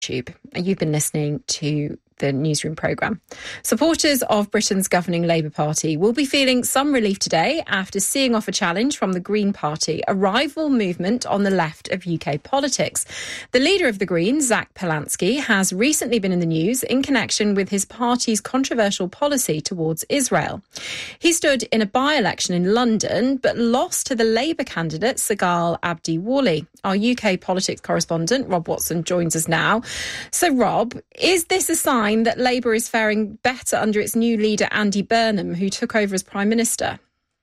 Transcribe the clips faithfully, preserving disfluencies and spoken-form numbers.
YouTube. You've been listening to the Newsroom programme. Supporters of Britain's governing Labour Party will be feeling some relief today after seeing off a challenge from the Green Party, a rival movement on the left of U K politics. The leader of the Greens, Zach Polansky, has recently been in the news in connection with his party's controversial policy towards Israel. He stood in a by-election in London but lost to the Labour candidate Sagal Abdi Wali. Our U K politics correspondent, Rob Watson, joins us now. So, Rob, is this a sign that Labour is faring better under its new leader, Andy Burnham, who took over as Prime Minister?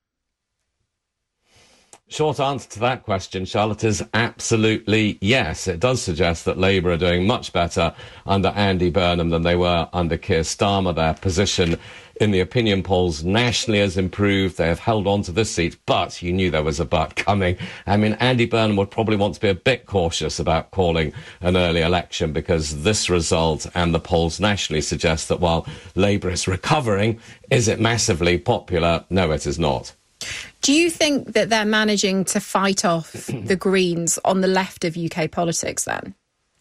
Short answer to that question, Charlotte, is absolutely yes. It does suggest that Labour are doing much better under Andy Burnham than they were under Keir Starmer. Their position in the opinion polls nationally has improved. They have held on to this seat, but you knew there was a but coming. I mean, Andy Burnham would probably want to be a bit cautious about calling an early election, because this result and the polls nationally suggest that while Labour is recovering, is it massively popular? No, it is not. Do you think that they're managing to fight off the Greens on the left of U K politics then?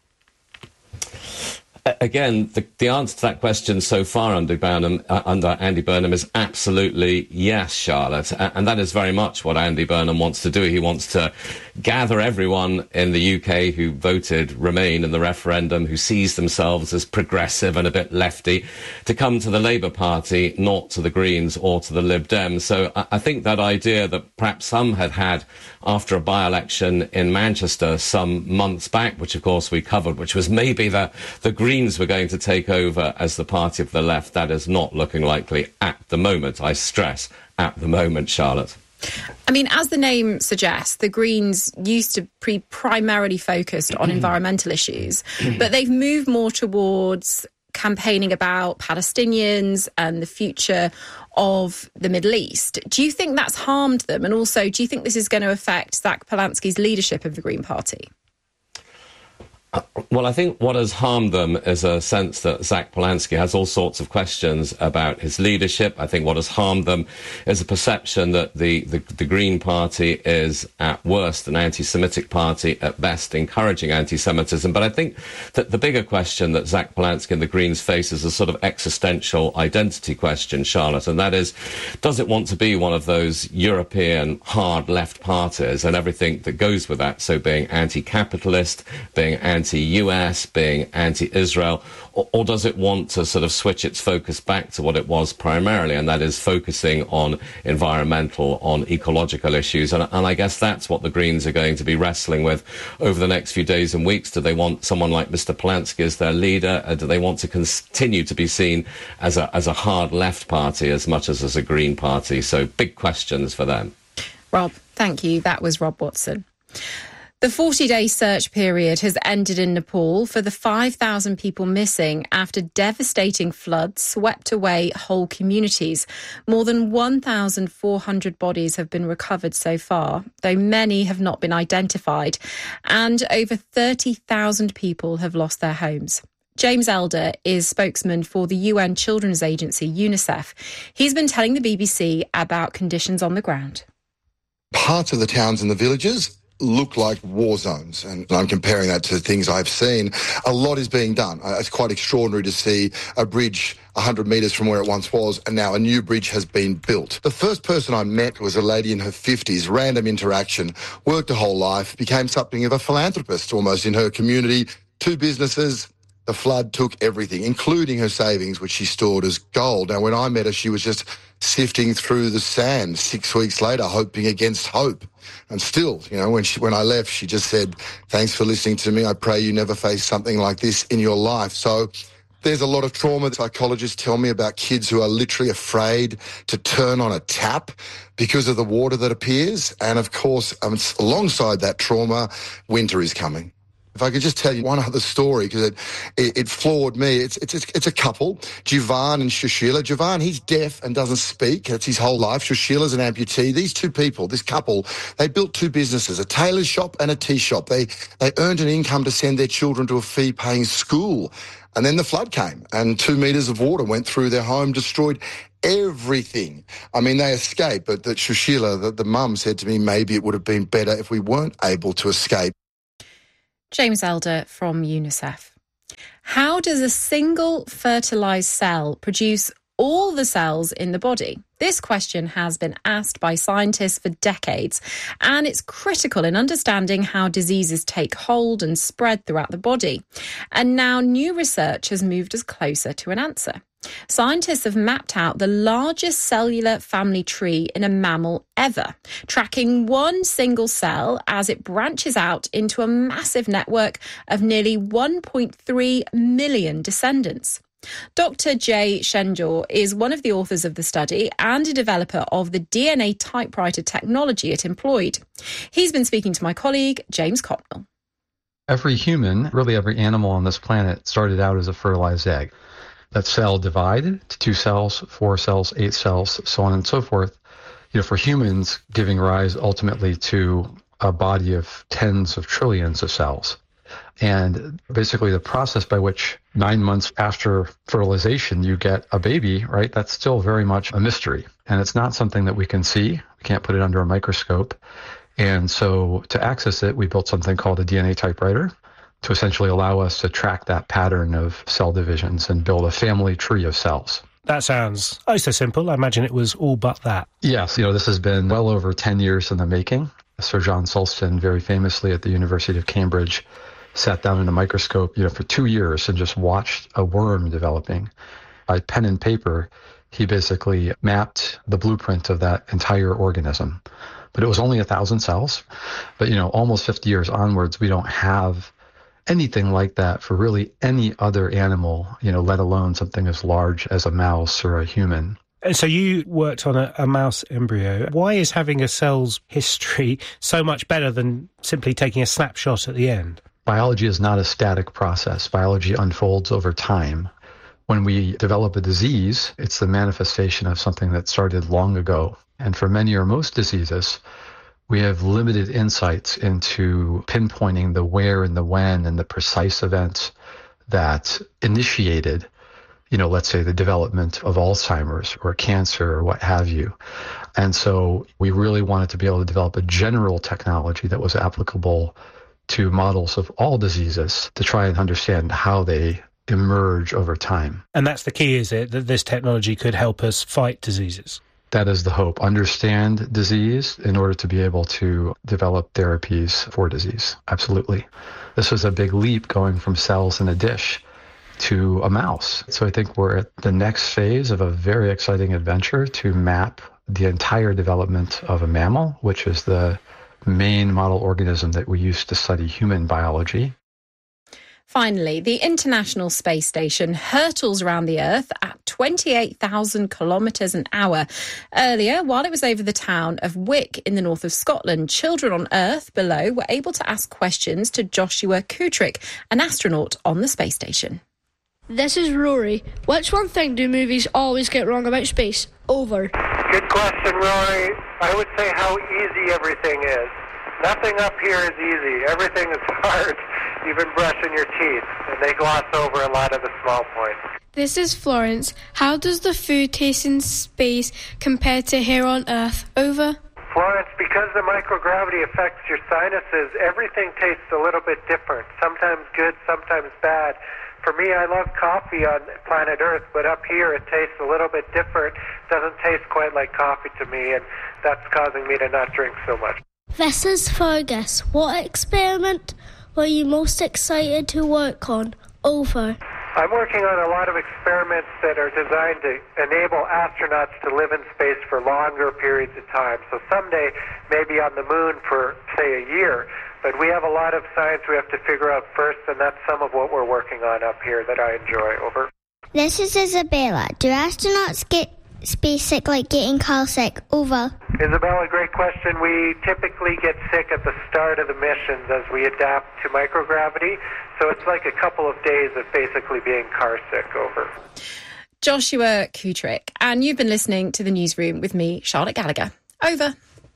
Again, the, the answer to that question so far under Burnham, uh, under Andy Burnham is absolutely yes, Charlotte. Uh, and that is very much what Andy Burnham wants to do. He wants to gather everyone in the U K who voted Remain in the referendum, who sees themselves as progressive and a bit lefty, to come to the Labour Party, not to the Greens or to the Lib Dems. So I, I think that idea that perhaps some had had after a by-election in Manchester some months back, which of course we covered, which was maybe the, the Greens were going to take over as the party of the left, that is not looking likely at the moment. I stress, at the moment, Charlotte. I mean, as the name suggests, the Greens used to be primarily focused on environmental issues, but they've moved more towards campaigning about Palestinians and the future of the Middle East. Do you think that's harmed them? And also, do you think this is going to affect Zach Polansky's leadership of the Green Party? Well, I think what has harmed them is a sense that Zach Polansky has all sorts of questions about his leadership. I think what has harmed them is a perception that the, the, the Green Party is at worst an anti-Semitic party, at best encouraging anti-Semitism. But I think that the bigger question that Zach Polansky and the Greens face is a sort of existential identity question, Charlotte, and that is, does it want to be one of those European hard left parties and everything that goes with that, so being anti-capitalist, being anti anti-U S, being anti-Israel, or, or does it want to sort of switch its focus back to what it was primarily, and that is focusing on environmental, on ecological issues? And, and I guess that's what the Greens are going to be wrestling with over the next few days and weeks. Do they want someone like Mister Polansky as their leader? Or do they want to continue to be seen as a, as a hard left party as much as as a Green party? So big questions for them. Rob, thank you. That was Rob Watson. The forty-day search period has ended in Nepal for the five thousand people missing after devastating floods swept away whole communities. More than one thousand four hundred bodies have been recovered so far, though many have not been identified, and over thirty thousand people have lost their homes. James Elder is spokesman for the U N Children's Agency, UNICEF. He's been telling the B B C about conditions on the ground. Parts of the towns and the villages look like war zones, and I'm comparing that to things I've seen. A lot is being done. It's quite extraordinary to see a bridge one hundred metres from where it once was, and now a new bridge has been built. The first person I met was a lady in her fifties, random interaction, worked her whole life, became something of a philanthropist almost in her community, two businesses. The flood took everything, including her savings, which she stored as gold. Now, when I met her, she was just sifting through the sand six weeks later, hoping against hope. And still, you know, when she, when I left, she just said, thanks for listening to me. I pray you never face something like this in your life. So there's a lot of trauma. Psychologists tell me about kids who are literally afraid to turn on a tap because of the water that appears. And of course, um, alongside that trauma, winter is coming. If I could just tell you one other story, because it, it, it floored me. It's, it's, it's a couple, Jivan and Shushila. Jivan, he's deaf and doesn't speak. That's his whole life. Shushila's an amputee. These two people, this couple, they built two businesses, a tailor shop and a tea shop. They, they earned an income to send their children to a fee-paying school. And then the flood came and two metres of water went through their home, destroyed everything. I mean, they escaped, but that Shushila, the, the mum, said to me, maybe it would have been better if we weren't able to escape. James Elder from UNICEF. How does a single fertilized cell produce all the cells in the body? This question has been asked by scientists for decades, and it's critical in understanding how diseases take hold and spread throughout the body. And now new research has moved us closer to an answer. Scientists have mapped out the largest cellular family tree in a mammal ever, tracking one single cell as it branches out into a massive network of nearly one point three million descendants. Doctor Jay Shenjaw is one of the authors of the study and a developer of the D N A typewriter technology it employed. He's been speaking to my colleague, James Copnell. Every human, really every animal on this planet, started out as a fertilized egg. That cell divided to two cells, four cells, eight cells, so on and so forth. You know, for humans, giving rise ultimately to a body of tens of trillions of cells. And basically the process by which nine months after fertilization you get a baby, right, that's still very much a mystery. And it's not something that we can see. We can't put it under a microscope. And so to access it, we built something called a D N A typewriter to essentially allow us to track that pattern of cell divisions and build a family tree of cells. That sounds oh so simple. I imagine it was all but that. Yes, you know, this has been well over ten years in the making. Sir John Sulston, very famously at the University of Cambridge, sat down in a microscope, you know, for two years and just watched a worm developing. By pen and paper, he basically mapped the blueprint of that entire organism. But it was only a thousand cells. But, you know, almost fifty years onwards, we don't have anything like that for really any other animal, you know, let alone something as large as a mouse or a human. So you worked on a, a mouse embryo. Why is having a cell's history so much better than simply taking a snapshot at the end? Biology is not a static process. Biology unfolds over time. When we develop a disease, it's the manifestation of something that started long ago. And for many or most diseases, we have limited insights into pinpointing the where and the when and the precise events that initiated, you know, let's say the development of Alzheimer's or cancer or what have you. And so we really wanted to be able to develop a general technology that was applicable to models of all diseases to try and understand how they emerge over time. And that's the key, is it, that this technology could help us fight diseases? That is the hope. Understand disease in order to be able to develop therapies for disease. Absolutely. This was a big leap going from cells in a dish to a mouse. So I think we're at the next phase of a very exciting adventure to map the entire development of a mammal, which is the main model organism that we use to study human biology. Finally, the International Space Station hurtles around the Earth at twenty-eight thousand kilometres an hour. Earlier, while it was over the town of Wick in the north of Scotland, children on Earth below were able to ask questions to Joshua Kutrick, an astronaut on the space station. This is Rory. Which one thing do movies always get wrong about space? Over. Good question, Rory. I would say how easy everything is. Nothing up here is easy. Everything is hard, even brushing your teeth, and they gloss over a lot of the small points. This is Florence. How does the food taste in space compared to here on Earth? Over. Florence, because the microgravity affects your sinuses, everything tastes a little bit different. Sometimes good, sometimes bad. For me, I love coffee on planet Earth, but up here it tastes a little bit different. Doesn't taste quite like coffee to me, and that's causing me to not drink so much. This is Fergus. What experiment were you most excited to work on? Over. I'm working on a lot of experiments that are designed to enable astronauts to live in space for longer periods of time. So someday, maybe on the moon for, say, a year. But we have a lot of science we have to figure out first, and that's some of what we're working on up here that I enjoy. Over. This is Isabella. Do astronauts get space sick like getting car sick? Over. Isabella, great question. We typically get sick at the start of the missions as we adapt to microgravity. So it's like a couple of days of basically being car sick. Over. Joshua Kutrick. And you've been listening to The Newsroom with me, Charlotte Gallagher. Over.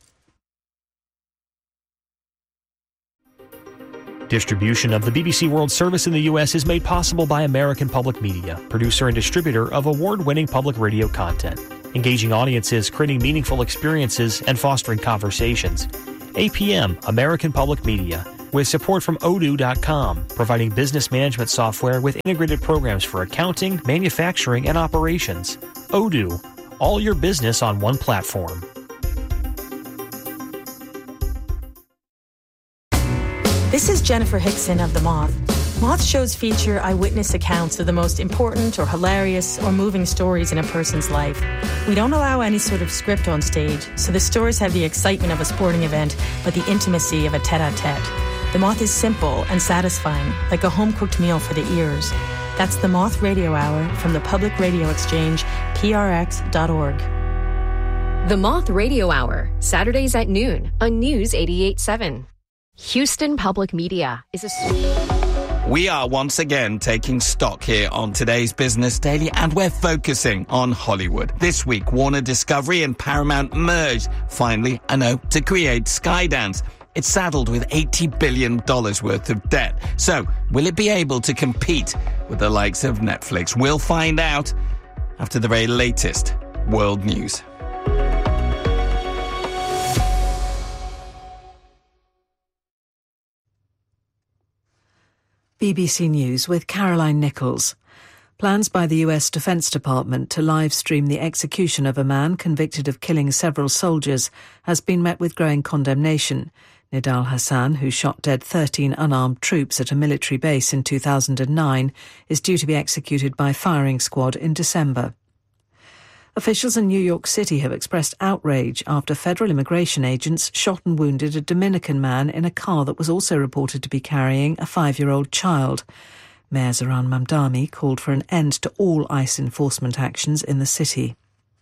Distribution of the B B C World Service in the U S is made possible by American Public Media, producer and distributor of award-winning public radio content, engaging audiences, creating meaningful experiences, and fostering conversations. A P M, American Public Media, with support from odoo dot com, providing business management software with integrated programs for accounting, manufacturing, and operations. Odoo, all your business on one platform. This is Jennifer Hickson of The Moth. Moth shows feature eyewitness accounts of the most important or hilarious or moving stories in a person's life. We don't allow any sort of script on stage, so the stories have the excitement of a sporting event, but the intimacy of a tete-a-tete. The Moth is simple and satisfying, like a home-cooked meal for the ears. That's The Moth Radio Hour from the Public Radio Exchange, P R X dot org. The Moth Radio Hour, Saturdays at noon on News eighty-eight point seven. Houston Public Media is a... We are once again taking stock here on today's Business Daily, and we're focusing on Hollywood. This week, Warner Discovery and Paramount merged, finally, I know, to create Skydance. It's saddled with eighty billion dollars worth of debt. So, will it be able to compete with the likes of Netflix? We'll find out after the very latest world news. B B C News with Caroline Nichols. Plans by the U S Defense Department to live stream the execution of a man convicted of killing several soldiers has been met with growing condemnation. Nidal Hassan, who shot dead thirteen unarmed troops at a military base in two thousand nine, is due to be executed by firing squad in December. Officials in New York City have expressed outrage after federal immigration agents shot and wounded a Dominican man in a car that was also reported to be carrying a five-year-old child. Mayor Zoran Mamdani called for an end to all ICE enforcement actions in the city.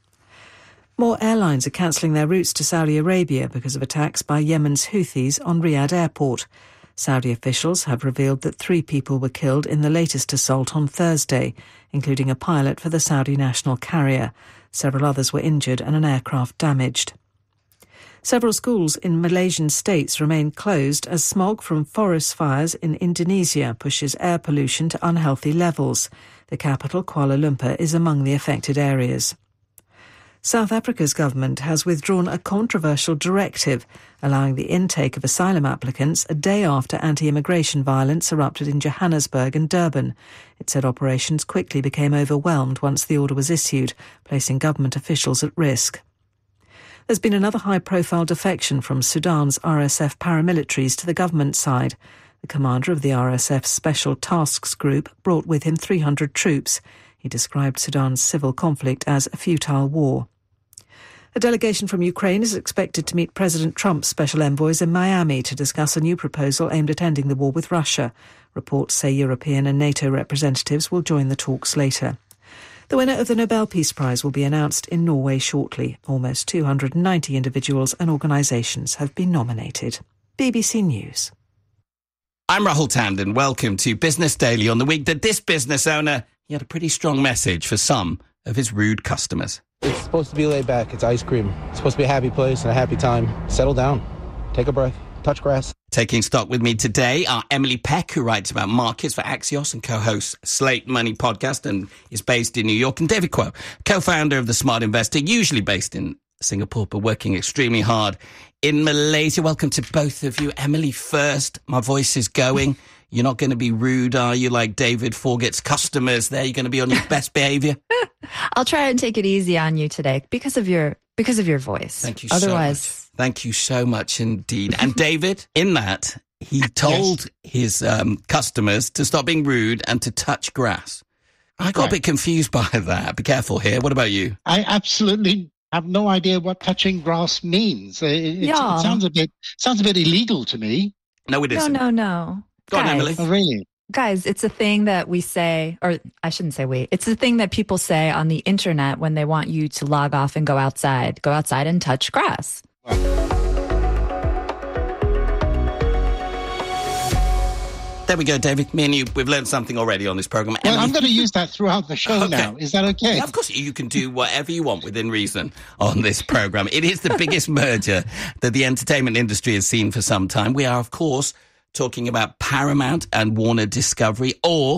More airlines are cancelling their routes to Saudi Arabia because of attacks by Yemen's Houthis on Riyadh Airport. Saudi officials have revealed that three people were killed in the latest assault on Thursday, including a pilot for the Saudi national carrier. Several others were injured and an aircraft damaged. Several schools in Malaysian states remain closed as smog from forest fires in Indonesia pushes air pollution to unhealthy levels. The capital, Kuala Lumpur, is among the affected areas. South Africa's government has withdrawn a controversial directive allowing the intake of asylum applicants a day after anti-immigration violence erupted in Johannesburg and Durban. It said operations quickly became overwhelmed once the order was issued, placing government officials at risk. There's been another high-profile defection from Sudan's R S F paramilitaries to the government side. The commander of the R S F's Special Tasks Group brought with him three hundred troops. He described Sudan's civil conflict as a futile war. A delegation from Ukraine is expected to meet President Trump's special envoys in Miami to discuss a new proposal aimed at ending the war with Russia. Reports say European and NATO representatives will join the talks later. The winner of the Nobel Peace Prize will be announced in Norway shortly. Almost two hundred ninety individuals and organisations have been nominated. B B C News. I'm Rahul Tandon. Welcome to Business Daily on the week that this business owner, he had a pretty strong message for some of his rude customers. It's supposed to be laid back. It's ice cream. It's supposed to be a happy place and a happy time. Settle down. Take a breath. Touch grass. Taking stock with me today are Emily Peck, who writes about markets for Axios and co-hosts Slate Money podcast and is based in New York, and David Kuo, co-founder of The Smart Investor, usually based in Singapore, but working extremely hard in Malaysia. Welcome to both of you. Emily first. My voice is going. You're not going to be rude, are you, like David Forget's customers there? You're going to be on your best behaviour? I'll try and take it easy on you today because of your because of your voice. Thank you Otherwise... so much. Thank you so much indeed. And David, in that, he told yes. his um, customers to stop being rude and to touch grass. I got right. a bit confused by that. Be careful here. What about you? I absolutely have no idea what touching grass means. It, it, yeah. it sounds a bit sounds a bit illegal to me. No, it isn't. No, no, no. Go Guys, on, Emily. Oh, really? Guys, it's a thing that we say, or I shouldn't say we, it's a thing that people say on the internet when they want you to log off and go outside. Go outside and touch grass. There we go, David. Me and you, we've learned something already on this program. Well, Emily, I'm going to use that throughout the show okay. now. Is that okay? Yeah, of course, you can do whatever you want within reason on this program. It is the biggest merger that the entertainment industry has seen for some time. We are, of course, talking about Paramount and Warner Discovery, or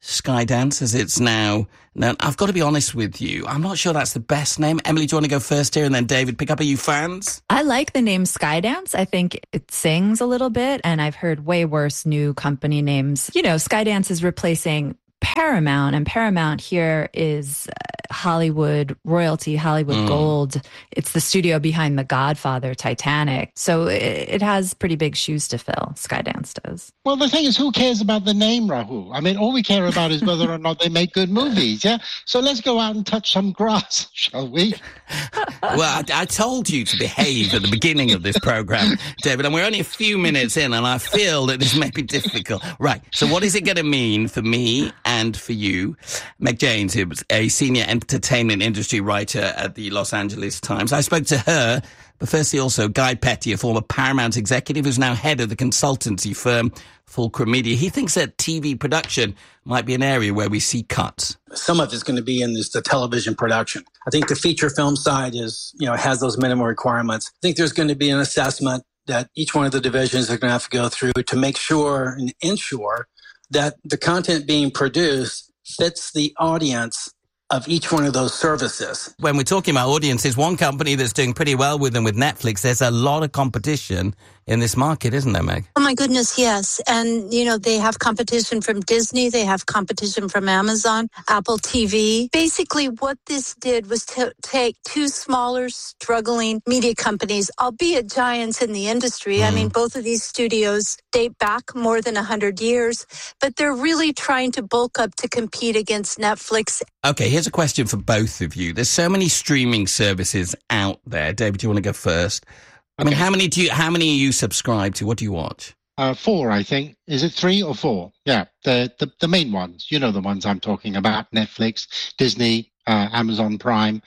Skydance, as it's now known. I've got to be honest with you. I'm not sure that's the best name. Emily, do you want to go first here? And then David, pick up. Are you fans? I like the name Skydance. I think it sings a little bit, and I've heard way worse new company names. You know, Skydance is replacing Paramount, and Paramount here is uh, Hollywood royalty, Hollywood mm. Gold. It's the studio behind The Godfather, Titanic. So it, it has pretty big shoes to fill. Skydance does. Well, the thing is, who cares about the name, Rahul? I mean, all we care about is whether or not they make good movies, yeah? So let's go out and touch some grass, shall we? Well, I, I told you to behave at the beginning of this program, David, and we're only a few minutes in, and I feel that this may be difficult. Right, so what is it going to mean for me and for you? Meg Janes, who was a senior entertainment industry writer at the Los Angeles Times. I spoke to her, but firstly also Guy Petty, a former Paramount executive who's now head of the consultancy firm Fulcrum Media. He thinks that T V production might be an area where we see cuts. Some of it's going to be in this, the television production. I think the feature film side is, you know, has those minimum requirements. I think there's going to be an assessment that each one of the divisions are going to have to go through to make sure and ensure that the content being produced fits the audience of each one of those services. When we're talking about audiences, one company that's doing pretty well with them with Netflix, there's a lot of competition in this market, isn't there, Meg? Oh, my goodness, yes. And, you know, they have competition from Disney. They have competition from Amazon, Apple T V. Basically, what this did was to take two smaller, struggling media companies, albeit giants in the industry. Mm. I mean, both of these studios date back more than one hundred years, but they're really trying to bulk up to compete against Netflix. Okay, here's a question for both of you. There's so many streaming services out there. David, do you want to go first? I mean, how many do you, how many are you subscribed to? What do you watch? Uh, four, I think. Is it three or four? Yeah, the, the, the main ones. You know the ones I'm talking about. Netflix, Disney, uh, Amazon Prime.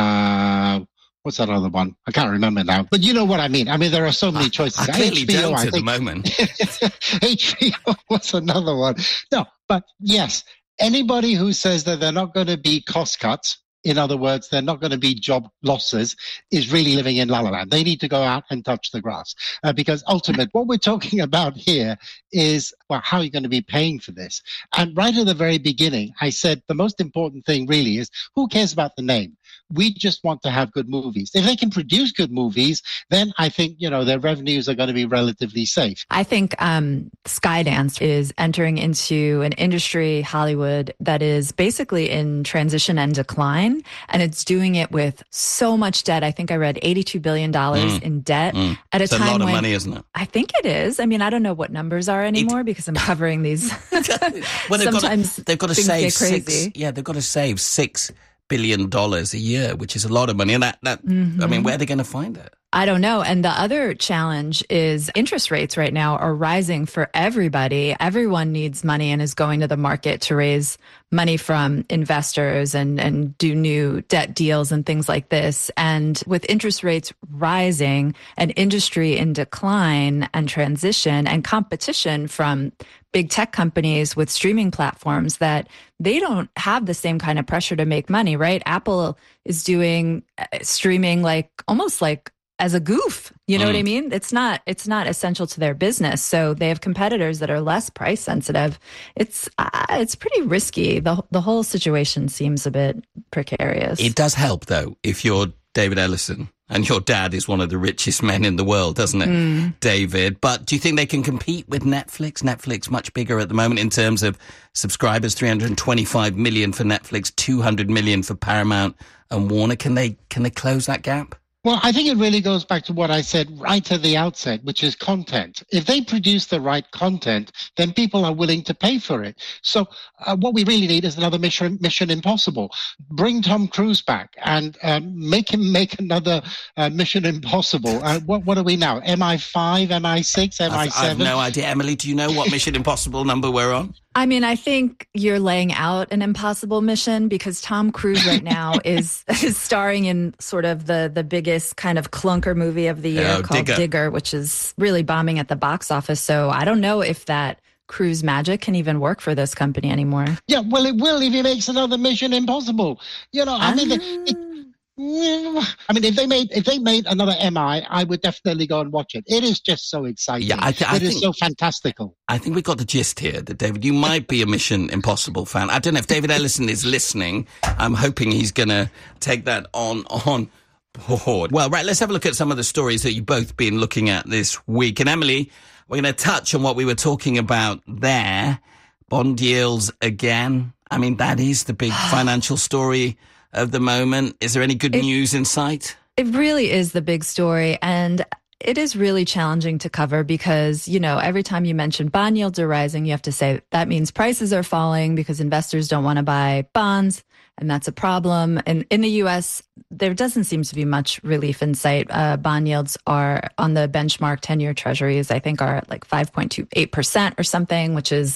Uh, what's that other one? I can't remember now. But you know what I mean. I mean, there are so many choices. I, I clearly H B O, don't I at think. the moment. H B O, what's another one? No, but yes, anybody who says that they're not going to be cost cuts, in other words, they're not going to be job losses, is really living in La La Land. They need to go out and touch the grass. Uh, because ultimately, what we're talking about here is, well, how are you going to be paying for this? And right at the very beginning, I said the most important thing really is, who cares about the name? We just want to have good movies. If they can produce good movies, then I think, you know, their revenues are going to be relatively safe. I think um, Skydance is entering into an industry, Hollywood, that is basically in transition and decline. And it's doing it with so much debt. I think I read eighty-two billion dollars mm. in debt mm. at a it's time a lot when, of money, isn't it? I think it is. I mean, I don't know what numbers are anymore it, because I'm covering these. well, they've Sometimes got to, they've got to things save get crazy. six. Yeah, they've got to save six billion dollars a year, which is a lot of money. And that, that mm-hmm. I mean, where are they going to find it? I don't know. And the other challenge is interest rates right now are rising for everybody. Everyone needs money and is going to the market to raise money from investors and, and do new debt deals and things like this. And with interest rates rising, an industry in decline and transition and competition from big tech companies with streaming platforms, that they don't have the same kind of pressure to make money, right? Apple is doing streaming like almost like as a goof, you know mm. what I mean? It's not, it's not essential to their business. So they have competitors that are less price sensitive. It's, uh, it's pretty risky. The the whole situation seems a bit precarious. It does help though, if you're David Ellison and your dad is one of the richest men in the world, doesn't it, mm. David? But do you think they can compete with Netflix? Netflix much bigger at the moment in terms of subscribers, three hundred twenty-five million for Netflix, two hundred million for Paramount and Warner. Can they, can they close that gap? Well, I think it really goes back to what I said right at the outset, which is content. If they produce the right content, then people are willing to pay for it. So uh, what we really need is another Mission Mission Impossible. Bring Tom Cruise back and um, make him make another uh, Mission Impossible. Uh, what what are we now? M I five, M I six, M I seven? I have no idea. Emily, do you know what Mission Impossible number we're on? I mean, I think you're laying out an impossible mission, because Tom Cruise right now is, is starring in sort of the, the biggest kind of clunker movie of the year oh, called Digger. Digger, which is really bombing at the box office. So I don't know if that Cruise magic can even work for this company anymore. Yeah, well, it will if he makes another Mission Impossible. You know, I um, mean, it, I mean, if they made if they made another M I, I would definitely go and watch it. It is just so exciting. Yeah, I th- I it think, is so fantastical. I think we got the gist here that, David, you might be a Mission Impossible fan. I don't know if David Ellison is listening. I'm hoping he's going to take that on on board. Well, right, let's have a look at some of the stories that you've both been looking at this week. And Emily, we're going to touch on what we were talking about there. Bond yields again. I mean, that is the big financial story of the moment. Is there any good it, news in sight? It really is the big story. And it is really challenging to cover because, you know, every time you mention bond yields are rising, you have to say that means prices are falling because investors don't want to buy bonds. And that's a problem. And in the U S, there doesn't seem to be much relief in sight. Uh, bond yields are on the benchmark ten-year treasuries, I think, are at like five point two eight percent or something, which is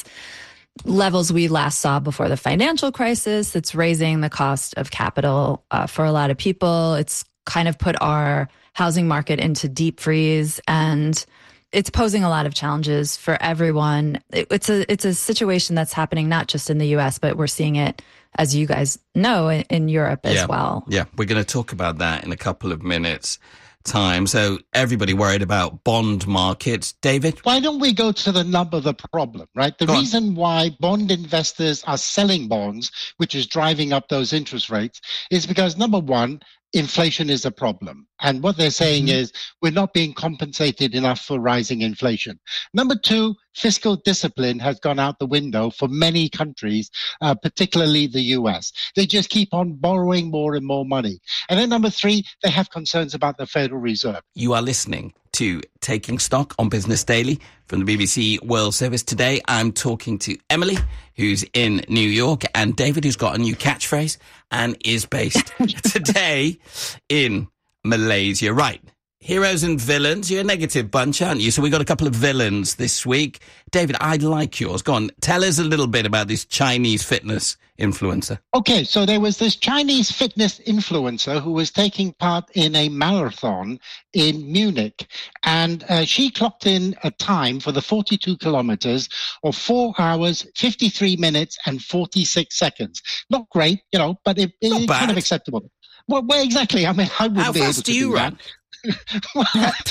levels we last saw before the financial crisis. It's raising the cost of capital uh, for a lot of people. It's kind of put our housing market into deep freeze, and it's posing a lot of challenges for everyone. It, it's a it's a situation that's happening not just in the U S, but we're seeing it, as you guys know, in, in Europe as yeah. well. Yeah, we're going to talk about that in a couple of minutes' time. So everybody worried about bond markets. David? Why don't we go to the nub of the problem, right? The Go reason on. why bond investors are selling bonds, which is driving up those interest rates, is because, number one, inflation is a problem. And what they're saying mm-hmm. is we're not being compensated enough for rising inflation. Number two, fiscal discipline has gone out the window for many countries, uh, particularly the U S. They just keep on borrowing more and more money. And then number three, they have concerns about the Federal Reserve. You are listening to Taking Stock on Business Daily from the B B C World Service. Today, I'm talking to Emily, who's in New York, and David, who's got a new catchphrase and is based today in Malaysia. Right. Heroes and villains. You're a negative bunch, aren't you? So we got a couple of villains this week. David, I'd like yours. Go on. Tell us a little bit about this Chinese fitness influencer. Okay, so there was this Chinese fitness influencer who was taking part in a marathon in Munich, and uh, she clocked in a time for the forty-two kilometers of four hours, fifty-three minutes, and forty-six seconds. Not great, you know, but it, it's kind of acceptable. Well, well, exactly. I mean, I wouldn't How be able fast to do you do run? That. Well,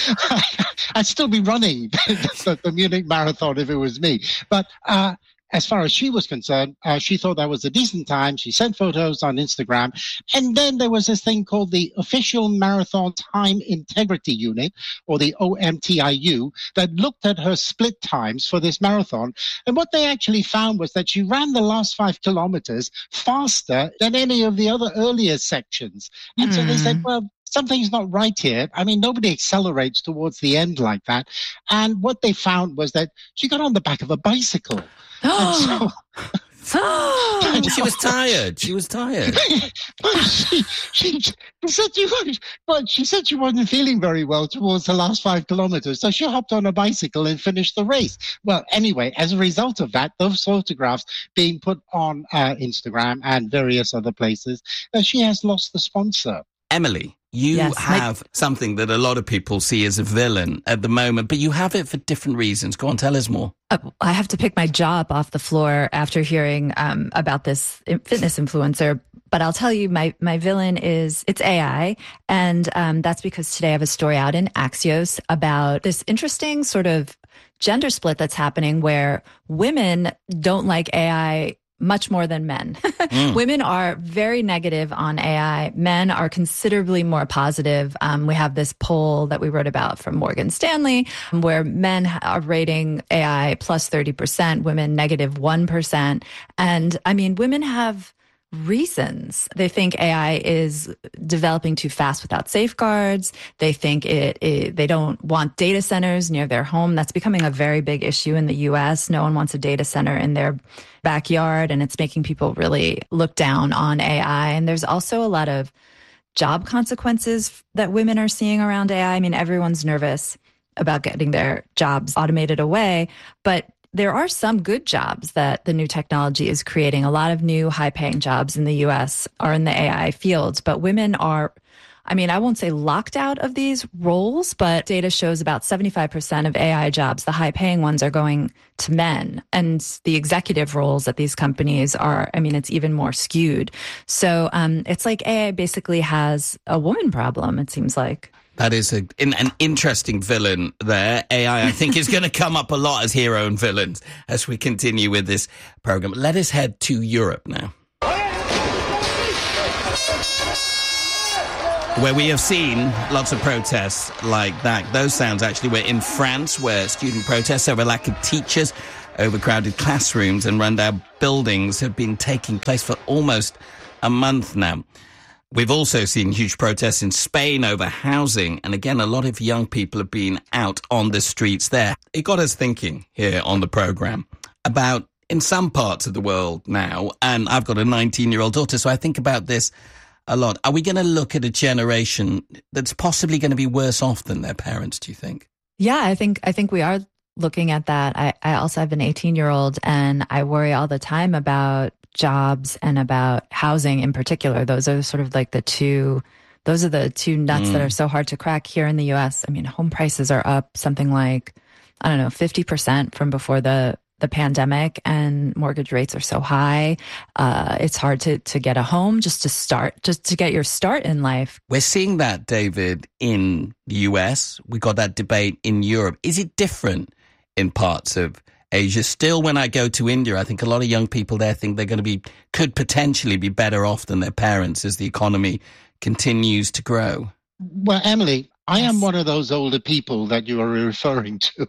I'd still be running the, the Munich Marathon if it was me. But uh, as far as she was concerned, uh, she thought that was a decent time. She sent photos on Instagram. And then there was this thing called the Official Marathon Time Integrity Unit, or the O M T I U, that looked at her split times for this marathon. And what they actually found was that she ran the last five kilometers faster than any of the other earlier sections. And mm. so they said, well, something's not right here. I mean, nobody accelerates towards the end like that. And what they found was that she got on the back of a bicycle. Oh, so, she was tired. She was tired. But she, she, she said she was, but she said she wasn't feeling very well towards the last five kilometers. So she hopped on a bicycle and finished the race. Well, anyway, as a result of that, those photographs being put on uh, Instagram and various other places, uh, she has lost the sponsor. Emily, you yes, have my- something that a lot of people see as a villain at the moment, but you have it for different reasons. Go on, tell us more. Uh, I have to pick my jaw up off the floor after hearing um, about this fitness influencer. But I'll tell you, my my villain is, it's A I. And um, that's because today I have a story out in Axios about this interesting sort of gender split that's happening where women don't like A I much more than men. Mm. Women are very negative on A I. Men are considerably more positive. Um, we have this poll that we wrote about from Morgan Stanley, where men are rating A I plus thirty percent, women negative one percent. And I mean, women have reasons. They think A I is developing too fast without safeguards. They think it, it, they don't want data centers near their home. That's becoming a very big issue in the U S. No one wants a data center in their backyard, and it's making people really look down on A I. And there's also a lot of job consequences that women are seeing around A I. I mean, everyone's nervous about getting their jobs automated away, but there are some good jobs that the new technology is creating. A lot of new high-paying jobs in the U S are in the A I fields, but women are I mean, I won't say locked out of these roles, but data shows about seventy-five percent of A I jobs, the high paying ones, are going to men. And the executive roles at these companies are, I mean, it's even more skewed. So um, it's like A I basically has a woman problem, it seems like. That is a, in, an interesting villain there. A I, I think, is going to come up a lot as hero and villains as we continue with this program. Let us head to Europe now, where we have seen lots of protests like that. Those sounds actually were in France, where student protests over lack of teachers, overcrowded classrooms and rundown buildings have been taking place for almost a month now. We've also seen huge protests in Spain over housing. And again, a lot of young people have been out on the streets there. It got us thinking here on the program about, in some parts of the world now, and I've got a nineteen-year-old daughter, so I think about this a lot. Are we going to look at a generation that's possibly going to be worse off than their parents, do you think? Yeah, I think I think we are looking at that. I, I also have an eighteen-year-old, and I worry all the time about jobs and about housing in particular. Those are sort of like the two, those are the two nuts mm. that are so hard to crack here in the U S. I mean, home prices are up something like, I don't know, fifty percent from before the, the pandemic, and mortgage rates are so high. Uh, it's hard to, to get a home just to start, just to get your start in life. We're seeing that, David, in the U S. We got that debate in Europe. Is it different in parts of Asia? Still, when I go to India, I think a lot of young people there think they're going to be, could potentially be better off than their parents as the economy continues to grow. Well, Emily, I yes. am one of those older people that you are referring to.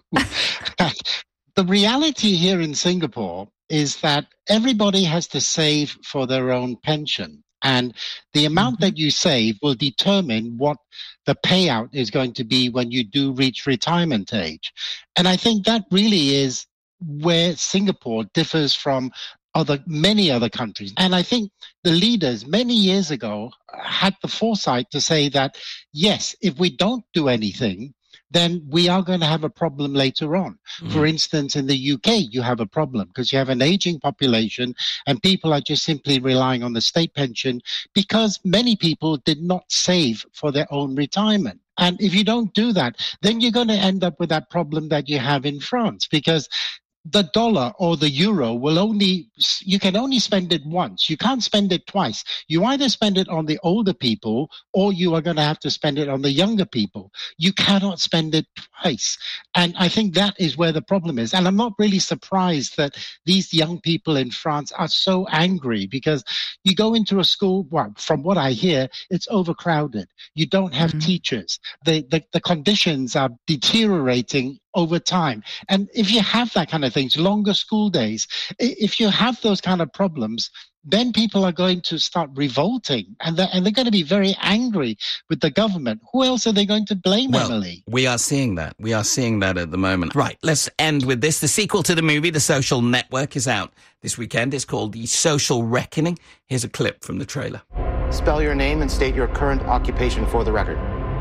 The reality here in Singapore is that everybody has to save for their own pension. And the amount mm-hmm. that you save will determine what the payout is going to be when you do reach retirement age. And I think that really is where Singapore differs from other many other countries. And I think the leaders many years ago had the foresight to say that, yes, if we don't do anything, then we are going to have a problem later on. Mm. For instance, in the U K, you have a problem because you have an aging population and people are just simply relying on the state pension because many people did not save for their own retirement. And if you don't do that, then you're going to end up with that problem that you have in France, because the dollar or the euro will only, you can only spend it once. You can't spend it twice. You either spend it on the older people or you are going to have to spend it on the younger people. You cannot spend it twice. And I think that is where the problem is. And I'm not really surprised that these young people in France are so angry, because you go into a school, well, from what I hear, it's overcrowded. You don't have mm-hmm. teachers. The, the, the conditions are deteriorating over time. And if you have that kind of things, longer school days, if you have those kind of problems, then people are going to start revolting, and they're, and they're going to be very angry with the government. Who else are they going to blame, well, Emily? We are seeing that. We are seeing that at the moment. Right, let's end with this. The sequel to the movie, The Social Network, is out this weekend. It's called The Social Reckoning. Here's a clip from the trailer. Spell your name and state your current occupation for the record.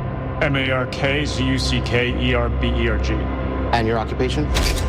M A R K Z U C K E R B E R G. And your occupation?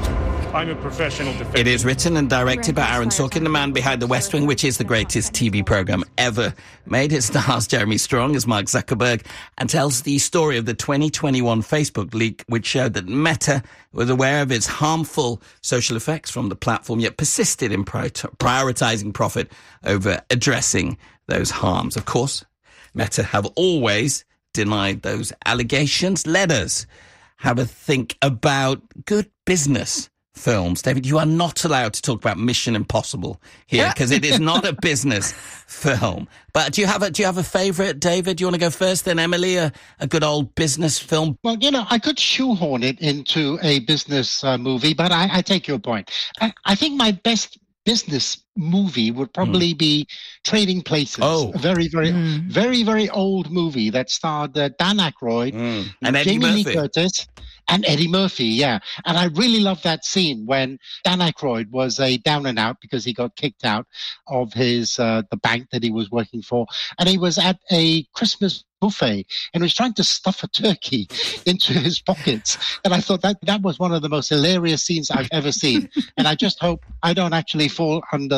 I'm a professional defender. It is written and directed by Aaron Sorkin, the man behind The West Wing, which is the greatest T V program ever made. It stars Jeremy Strong as Mark Zuckerberg and tells the story of the twenty twenty-one Facebook leak, which showed that Meta was aware of its harmful social effects from the platform, yet persisted in prioritizing profit over addressing those harms. Of course, Meta have always denied those allegations. Let us have a think about good business films. David, you are not allowed to talk about Mission Impossible here because it is not a business film. But do you have a do you have a favourite, David? Do you want to go first, then Emily? A, a good old business film? Well, you know, I could shoehorn it into a business uh, movie, but I, I take your point. I, I think my best business movie would probably mm. be Trading Places. Oh. A very, very, mm. very, very old movie that starred uh, Dan Aykroyd, mm. and Eddie Jamie Murphy. Lee Curtis, and Eddie Murphy, yeah. And I really love that scene when Dan Aykroyd was a down and out because he got kicked out of his uh, the bank that he was working for, and he was at a Christmas buffet and was trying to stuff a turkey into his pockets. And I thought that that was one of the most hilarious scenes I've ever seen. And I just hope I don't actually fall under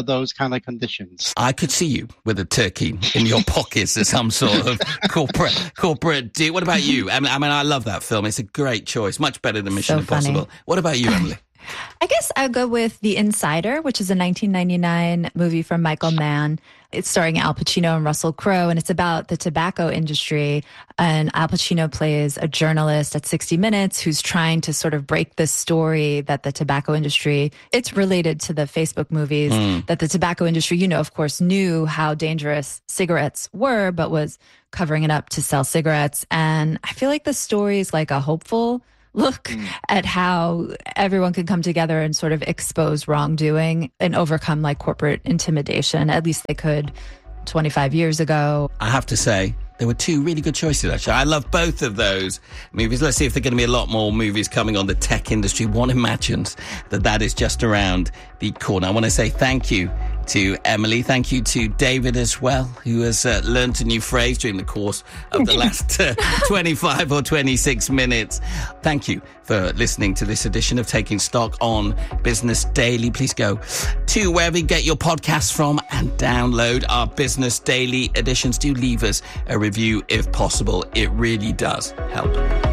those kind of conditions. I could see you with a turkey in your pockets as some sort of corporate corporate deal. What about you? I mean, I mean, I love that film. It's a great choice, much better than Mission So Impossible. funny. What about you, Emily? I guess I'll go with The Insider, which is a nineteen ninety-nine movie from Michael Mann. It's starring Al Pacino and Russell Crowe, and it's about the tobacco industry. And Al Pacino plays a journalist at sixty minutes who's trying to sort of break this story that the tobacco industry, it's related to the Facebook movies, Mm. that the tobacco industry, you know, of course, knew how dangerous cigarettes were, but was covering it up to sell cigarettes. And I feel like the story is like a hopeful look at how everyone can come together and sort of expose wrongdoing and overcome like corporate intimidation. At least they could twenty-five years ago. I have to say, there were two really good choices, actually. I love both of those movies. Let's see if there are going to be a lot more movies coming on the tech industry. One imagines that that is just around the corner. I want to say thank you to Emily. Thank you to David as well, who has uh, learnt a new phrase during the course of the last uh, twenty-five or twenty-six minutes. Thank you for listening to this edition of Taking Stock on Business Daily. Please go to wherever you get your podcasts from and download our Business Daily editions. Do leave us a review if possible. It really does help.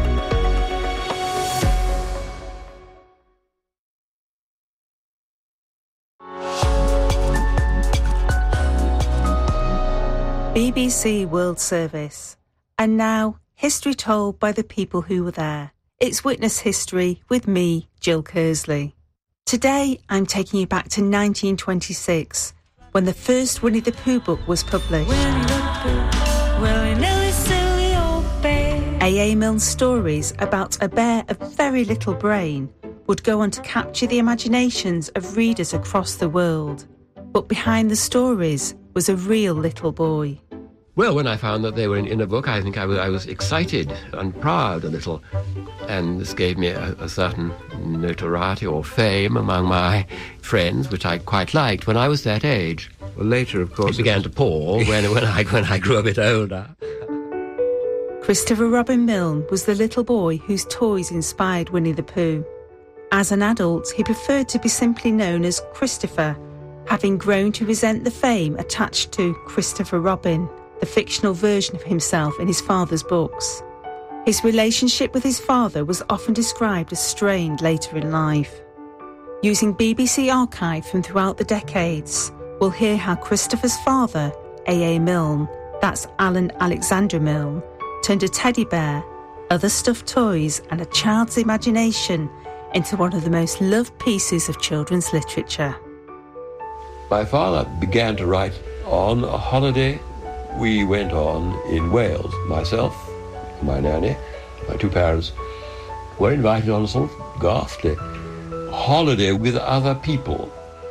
B B C World Service. And now, history told by the people who were there. It's Witness History with me, Jill Kersley. Today, I'm taking you back to nineteen twenty-six, when the first Winnie the Pooh book was published. A A Milne's stories about a bear of very little brain would go on to capture the imaginations of readers across the world. But behind the stories was a real little boy. Well, when I found that they were in, in a book, I think I was, I was excited and proud a little. And this gave me a, a certain notoriety or fame among my friends, which I quite liked when I was that age. Well, later, of course, it began to pall when, when, I, when I grew a bit older. Christopher Robin Milne was the little boy whose toys inspired Winnie the Pooh. As an adult, he preferred to be simply known as Christopher, having grown to resent the fame attached to Christopher Robin, the fictional version of himself in his father's books. His relationship with his father was often described as strained later in life. Using B B C archive from throughout the decades, we'll hear how Christopher's father, A A Milne, that's Alan Alexander Milne, turned a teddy bear, other stuffed toys and a child's imagination into one of the most loved pieces of children's literature. My father began to write on a holiday we went on in Wales. Myself, my nanny, my two parents were invited on a sort of ghastly holiday with other people.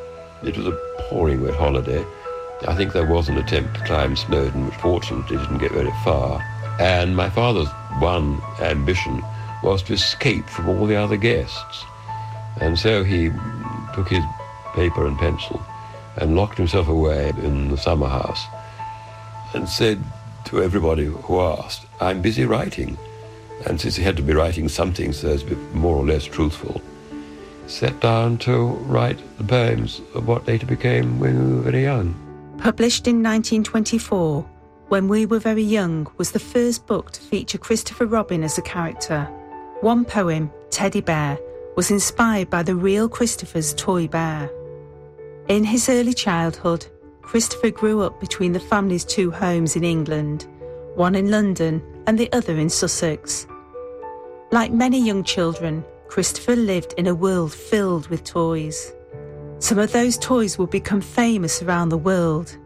It was a pouring wet holiday. I think there was an attempt to climb Snowdon, which fortunately didn't get very far. And my father's one ambition was to escape from all the other guests. And so he took his paper and pencil and locked himself away in the summer house and said to everybody who asked, "I'm busy writing." And since he had to be writing something so as to be more or less truthful, sat down to write the poems of what later became When We Were Very Young. Published in nineteen twenty-four, When We Were Very Young was the first book to feature Christopher Robin as a character. One poem, Teddy Bear, was inspired by the real Christopher's toy bear. In his early childhood, Christopher grew up between the family's two homes in England, one in London and the other in Sussex. Like many young children, Christopher lived in a world filled with toys. Some of those toys would become famous around the world.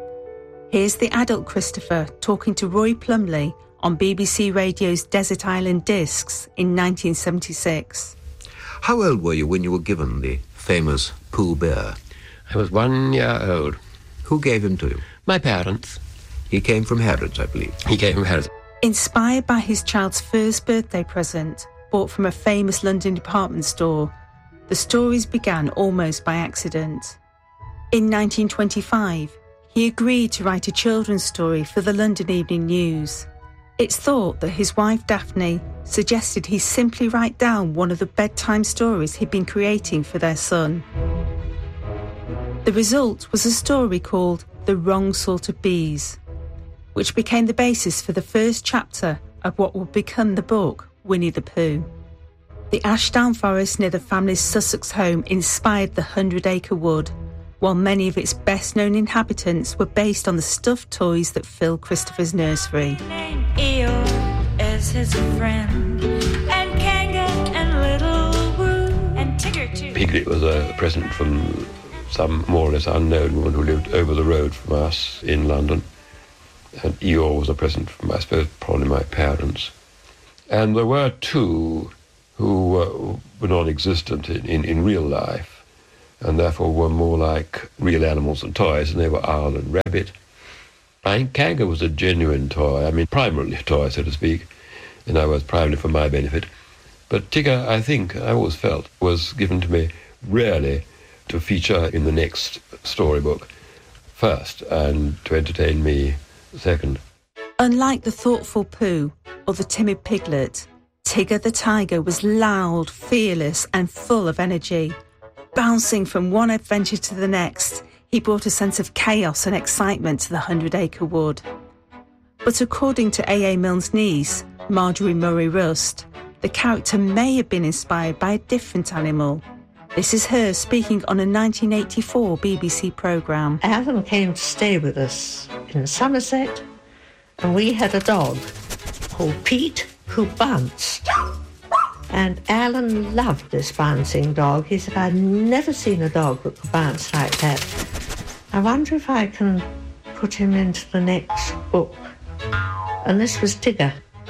Here's the adult Christopher talking to Roy Plumley on B B C Radio's Desert Island Discs in nineteen seventy-six. How old were you when you were given the famous Pooh Bear? I was one year old. Who gave him to you? My parents. He came from Harrods, I believe. He came from Harrods. Inspired by his child's first birthday present, bought from a famous London department store, the stories began almost by accident. In nineteen twenty-five, he agreed to write a children's story for the London Evening News. It's thought that his wife Daphne suggested he simply write down one of the bedtime stories he'd been creating for their son. The result was a story called The Wrong Sort of Bees, which became the basis for the first chapter of what would become the book Winnie the Pooh. The Ashdown Forest near the family's Sussex home inspired the Hundred Acre Wood, while many of its best-known inhabitants were based on the stuffed toys that filled Christopher's nursery. Eel as his friend, and Kanga and Little Woo, and Tigger too. Piglet was a present from some more or less unknown woman who lived over the road from us in London. And Eeyore was a present from, I suppose, probably my parents. And there were two who uh, were non-existent in, in, in real life, and therefore were more like real animals than toys, and they were Owl and Rabbit. I think Kanga was a genuine toy, I mean, primarily a toy, so to speak, in other words, primarily for my benefit. But Tigger, I think, I always felt, was given to me really to feature in the next storybook first, and to entertain me second. Unlike the thoughtful Pooh or the timid Piglet, Tigger the tiger was loud, fearless and full of energy. Bouncing from one adventure to the next, he brought a sense of chaos and excitement to the Hundred Acre Wood. But according to A A Milne's niece, Marjorie Murray Rust, the character may have been inspired by a different animal. This is her speaking on a nineteen eighty-four B B C programme. Alan came to stay with us in Somerset, and we had a dog called Pete who bounced. And Alan loved this bouncing dog. He said, I'd never seen a dog that could bounce like that. I wonder if I can put him into the next book. And this was Tigger.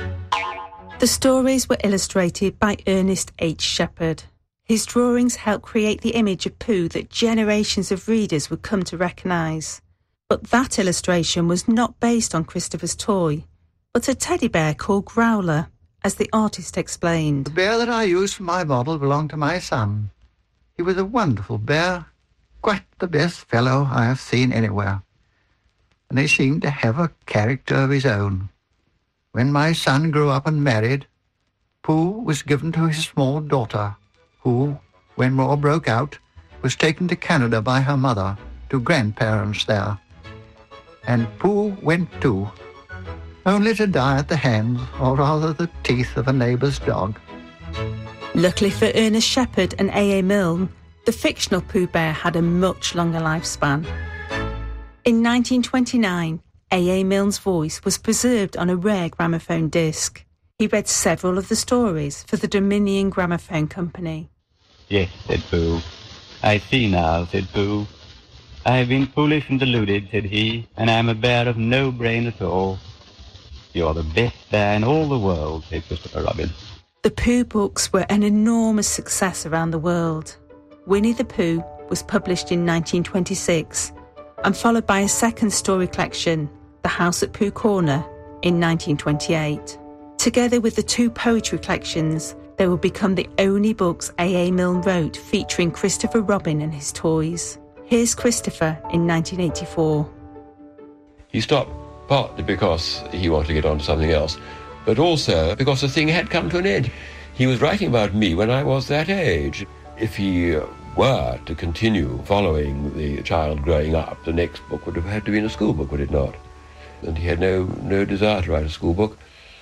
The stories were illustrated by Ernest H. Shepherd. His drawings helped create the image of Pooh that generations of readers would come to recognise. But that illustration was not based on Christopher's toy, but a teddy bear called Growler, as the artist explained. The bear that I used for my model belonged to my son. He was a wonderful bear, quite the best fellow I have seen anywhere. And he seemed to have a character of his own. When my son grew up and married, Pooh was given to his small daughter, who, when war broke out, was taken to Canada by her mother, to grandparents there. And Pooh went too, only to die at the hands, or rather the teeth, of a neighbour's dog. Luckily for Ernest Shepherd and A A Milne, the fictional Pooh Bear had a much longer lifespan. In nineteen twenty-nine, A A Milne's voice was preserved on a rare gramophone disc. He read several of the stories for the Dominion Gramophone Company. Yes, said Pooh. I see now, said Pooh. I have been foolish and deluded, said he, and I am a bear of no brain at all. You're the best bear in all the world, said Christopher Robin. The Pooh books were an enormous success around the world. Winnie the Pooh was published in nineteen twenty-six and followed by a second story collection, The House at Pooh Corner, in nineteen twenty-eight. Together with the two poetry collections, they would become the only books A A Milne wrote featuring Christopher Robin and his toys. Here's Christopher in nineteen eighty-four. He stopped partly because he wanted to get on to something else, but also because the thing had come to an end. He was writing about me when I was that age. If he were to continue following the child growing up, the next book would have had to be in a school book, would it not? And he had no, no desire to write a school book.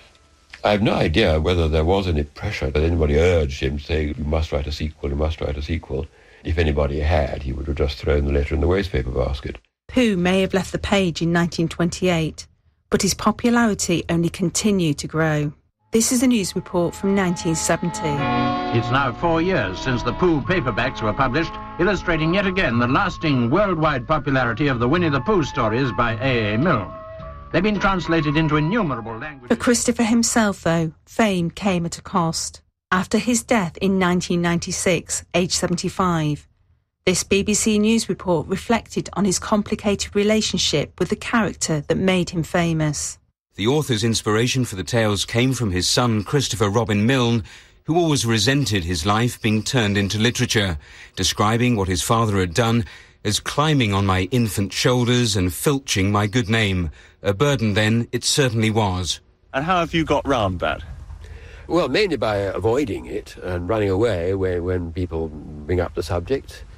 I have no idea whether there was any pressure that anybody urged him to say, you must write a sequel, you must write a sequel. If anybody had, he would have just thrown the letter in the wastepaper basket. Pooh may have left the page in nineteen twenty-eight, but his popularity only continued to grow. This is a news report from nineteen seventy. It's now four years since the Pooh paperbacks were published, illustrating yet again the lasting worldwide popularity of the Winnie the Pooh stories by A A Milne. They've been translated into innumerable languages. For Christopher himself, though, fame came at a cost. After his death in nineteen ninety-six, aged seventy-five, this B B C News report reflected on his complicated relationship with the character that made him famous. The author's inspiration for the tales came from his son, Christopher Robin Milne, who always resented his life being turned into literature, describing what his father had done as climbing on my infant shoulders and filching my good name. A burden then it certainly was. And how have you got round that? Well, mainly by avoiding it and running away when, when people bring up the subject.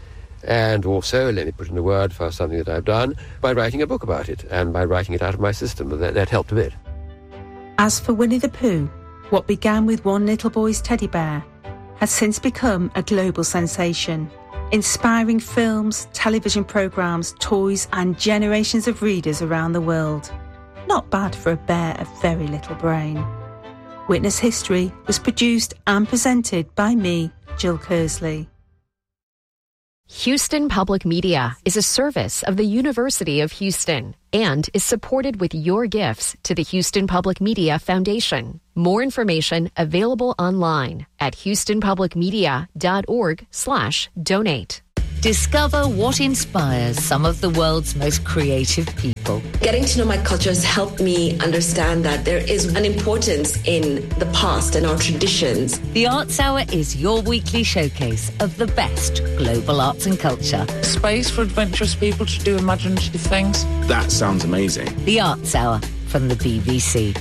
And also, let me put in a word for something that I've done, by writing a book about it, and by writing it out of my system. That, that helped a bit. As for Winnie the Pooh, what began with one little boy's teddy bear has since become a global sensation, inspiring films, television programmes, toys and generations of readers around the world. Not bad for a bear of very little brain. Witness History was produced and presented by me, Jill Kersley. Houston Public Media is a service of the University of Houston and is supported with your gifts to the Houston Public Media Foundation. More information available online at houstonpublicmedia.org slash donate. Discover what inspires some of the world's most creative people. Getting to know my culture has helped me understand that there is an importance in the past and our traditions. The Arts Hour is your weekly showcase of the best global arts and culture. Space for adventurous people to do imaginative things. That sounds amazing. The Arts Hour from the B B C.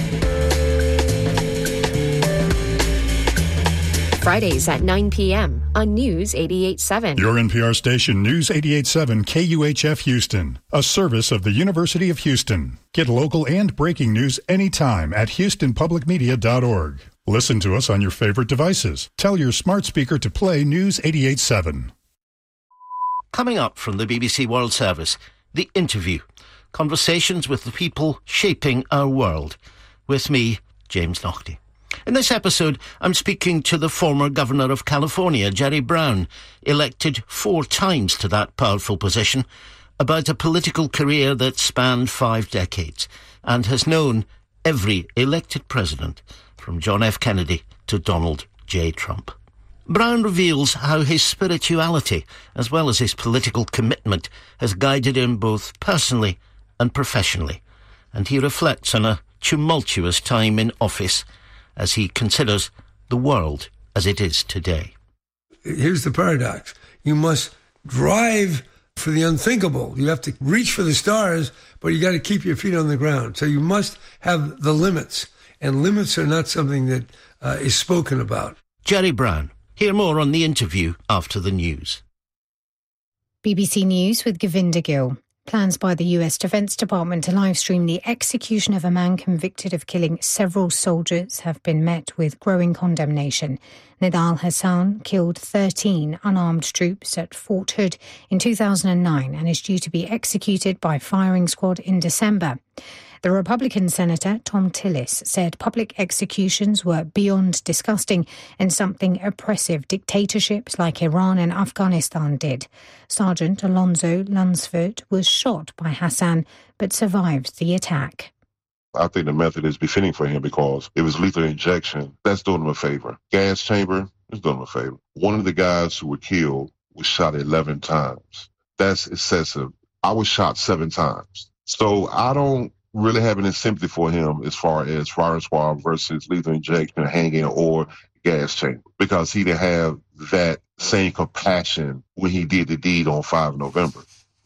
Fridays at nine p.m. on News eighty-eight point seven. Your N P R station, News eighty-eight point seven K U H F Houston, a service of the University of Houston. Get local and breaking news anytime at houston public media dot org. Listen to us on your favorite devices. Tell your smart speaker to play News eighty-eight point seven. Coming up from the B B C World Service, The Interview. Conversations with the people shaping our world. With me, James Naughtie. In this episode, I'm speaking to the former Governor of California, Jerry Brown, elected four times to that powerful position, about a political career that spanned five decades and has known every elected president, from John F. Kennedy to Donald J. Trump. Brown reveals how his spirituality, as well as his political commitment, has guided him both personally and professionally, and he reflects on a tumultuous time in office as he considers the world as it is today. Here's the paradox. You must drive for the unthinkable. You have to reach for the stars, but you got to keep your feet on the ground. So you must have the limits, and limits are not something that uh, is spoken about. Jerry Brown. Hear more on The Interview after the news. B B C News with Govinda Gill. Plans by the U S Defense Department to livestream the execution of a man convicted of killing several soldiers have been met with growing condemnation. Nidal Hassan killed thirteen unarmed troops at Fort Hood in two thousand nine and is due to be executed by firing squad in December. The Republican Senator Tom Tillis said public executions were beyond disgusting and something oppressive dictatorships like Iran and Afghanistan did. Sergeant Alonzo Lunsford was shot by Hassan but survived the attack. I think the method is befitting for him because it was lethal injection. That's doing him a favor. Gas chamber is doing him a favor. One of the guys who were killed was shot eleven times. That's excessive. I was shot seven times. So I don't really have any sympathy for him as far as firing squad versus lethal injection, hanging, or gas chamber, because he didn't have that same compassion when he did the deed on the fifth of November.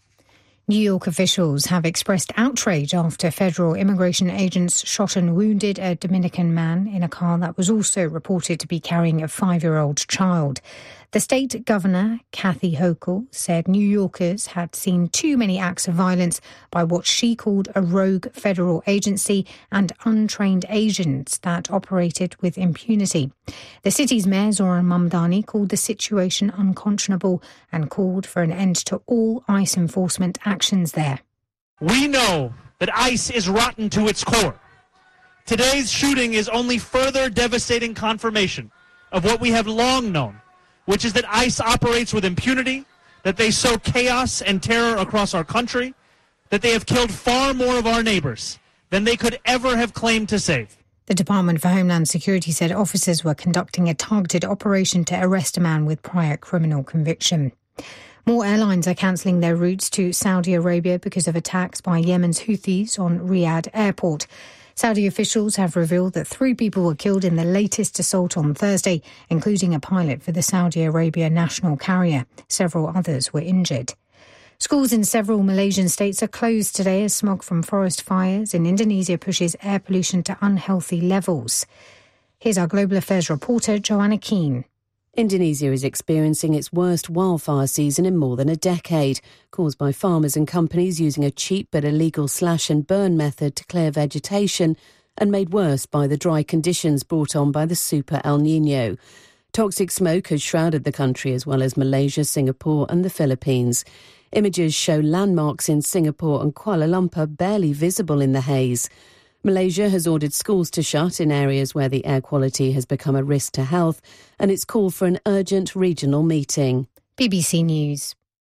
New York officials have expressed outrage after federal immigration agents shot and wounded a Dominican man in a car that was also reported to be carrying a five-year-old child. The state governor, Kathy Hochul, said New Yorkers had seen too many acts of violence by what she called a rogue federal agency and untrained agents that operated with impunity. The city's mayor, Zoran Mamdani, called the situation unconscionable and called for an end to all ICE enforcement actions there. We know that ICE is rotten to its core. Today's shooting is only further devastating confirmation of what we have long known, which is that ICE operates with impunity, that they sow chaos and terror across our country, that they have killed far more of our neighbors than they could ever have claimed to save. The Department for Homeland Security said officers were conducting a targeted operation to arrest a man with prior criminal conviction. More airlines are cancelling their routes to Saudi Arabia because of attacks by Yemen's Houthis on Riyadh Airport. Saudi officials have revealed that three people were killed in the latest assault on Thursday, including a pilot for the Saudi Arabia national carrier. Several others were injured. Schools in several Malaysian states are closed today as smog from forest fires in Indonesia pushes air pollution to unhealthy levels. Here's our Global Affairs reporter, Joanna Keane. Indonesia is experiencing its worst wildfire season in more than a decade, caused by farmers and companies using a cheap but illegal slash and burn method to clear vegetation, and made worse by the dry conditions brought on by the Super El Niño. Toxic smoke has shrouded the country as well as Malaysia, Singapore and the Philippines. Images show landmarks in Singapore and Kuala Lumpur barely visible in the haze. Malaysia has ordered schools to shut in areas where the air quality has become a risk to health, and it's called for an urgent regional meeting. B B C News.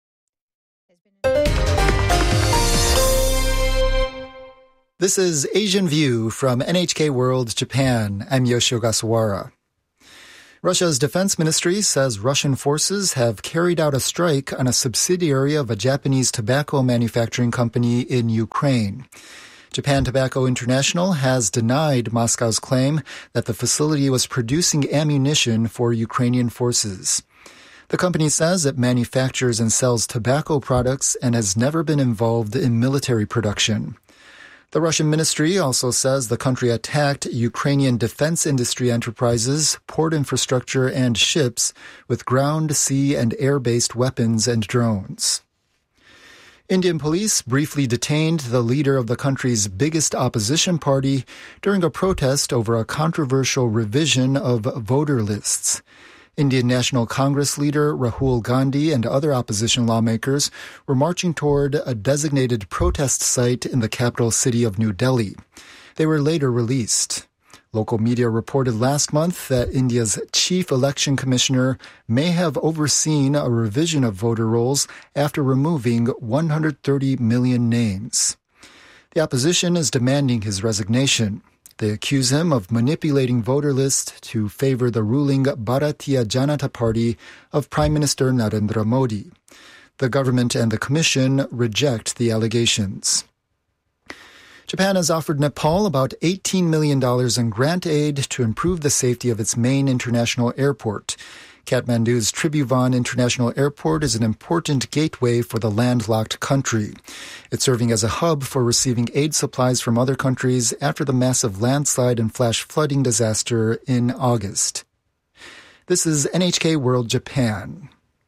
This is Asian View from N H K World Japan. I'm Yoshio Gasawara. Russia's defense ministry says Russian forces have carried out a strike on a subsidiary of a Japanese tobacco manufacturing company in Ukraine. Japan Tobacco International has denied Moscow's claim that the facility was producing ammunition for Ukrainian forces. The company says it manufactures and sells tobacco products and has never been involved in military production. The Russian ministry also says the country attacked Ukrainian defense industry enterprises, port infrastructure, and ships with ground, sea, and air-based weapons and drones. Indian police briefly detained the leader of the country's biggest opposition party during a protest over a controversial revision of voter lists. Indian National Congress leader Rahul Gandhi and other opposition lawmakers were marching toward a designated protest site in the capital city of New Delhi. They were later released. Local media reported last month that India's chief election commissioner may have overseen a revision of voter rolls after removing one hundred thirty million names. The opposition is demanding his resignation. They accuse him of manipulating voter lists to favor the ruling Bharatiya Janata Party of Prime Minister Narendra Modi. The government and the commission reject the allegations. Japan has offered Nepal about eighteen million dollars in grant aid to improve the safety of its main international airport. Kathmandu's Tribhuvan International Airport is an important gateway for the landlocked country. It's serving as a hub for receiving aid supplies from other countries after the massive landslide and flash flooding disaster in August. This is N H K World Japan.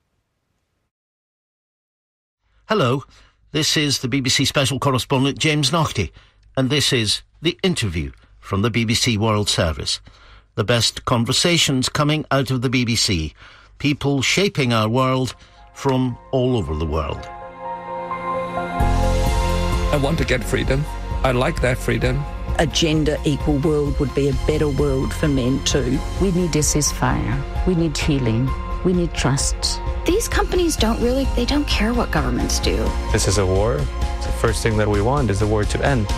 Hello, this is the B B C Special Correspondent James Naughtie, and this is The Interview from the B B C World Service. The best conversations coming out of the B B C. People shaping our world from all over the world. I want to get freedom. I like that freedom. A gender equal world would be a better world for men too. We need a ceasefire. We need healing. We need trust. These companies don't really, they don't care what governments do. This is a war. The first thing that we want is the war to end.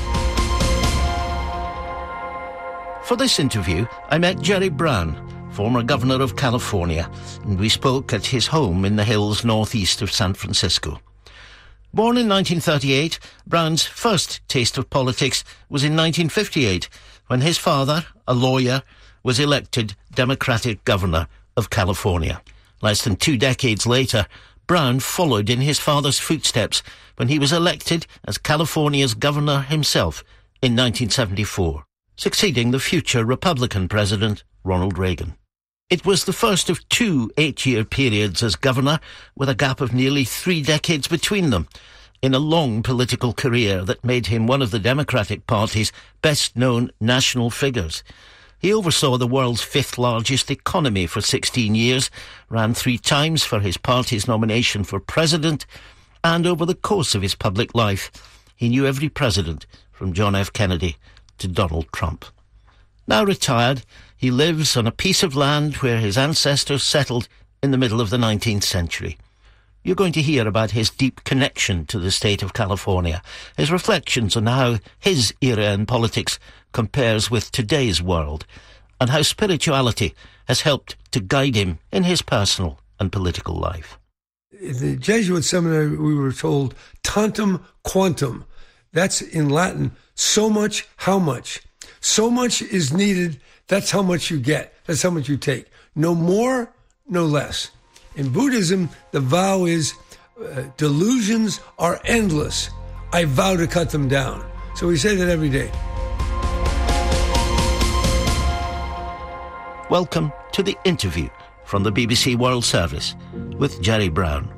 For this interview, I met Jerry Brown, former governor of California, and we spoke at his home in the hills northeast of San Francisco. Born in nineteen thirty-eight, Brown's first taste of politics was in nineteen fifty-eight, when his father, a lawyer, was elected Democratic governor of California. Less than two decades later, Brown followed in his father's footsteps when he was elected as California's governor himself in nineteen seventy-four. Succeeding the future Republican President, Ronald Reagan. It was the first of two eight-year periods as governor, with a gap of nearly three decades between them, in a long political career that made him one of the Democratic Party's best-known national figures. He oversaw the world's fifth-largest economy for sixteen years, ran three times for his party's nomination for president, and over the course of his public life, he knew every president, from John F. Kennedy to Donald Trump. Now retired, he lives on a piece of land where his ancestors settled in the middle of the nineteenth century. You're going to hear about his deep connection to the state of California, his reflections on how his era in politics compares with today's world, and how spirituality has helped to guide him in his personal and political life. In the Jesuit seminary, we were told, tantum quantum. That's in Latin, so much, how much. So much is needed, that's how much you get. That's how much you take. No more, no less. In Buddhism, the vow is, uh, delusions are endless. I vow to cut them down. So we say that every day. Welcome to The Interview from the B B C World Service with Jerry Brown.